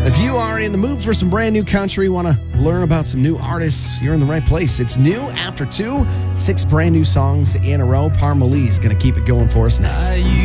If you are in the mood for some brand new country, want to learn about some new artists, you're in the right place. It's new after 2, 6 brand new songs in a row. Parmalee is going to keep it going for us next.